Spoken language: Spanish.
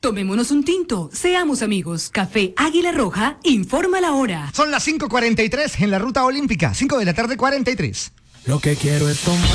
Tomémonos un tinto, seamos amigos. Café Águila Roja informa la hora. Son las 5:43 en la ruta olímpica, 5 de la tarde 43. Lo que quiero es tomar.